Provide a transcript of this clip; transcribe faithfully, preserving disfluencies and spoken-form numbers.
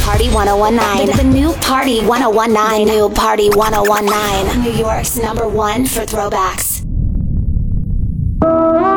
Party ten nineteen. The, the new Party ten nineteen. The new Party ten nineteen. New York's number one for throwbacks.